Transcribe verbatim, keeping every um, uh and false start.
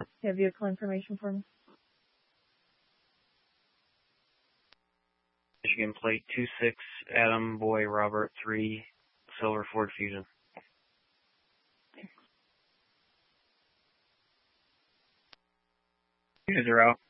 you have vehicle information for me? Michigan plate two six, Adam Boy Robert three, Silver Ford Fusion. Users are out.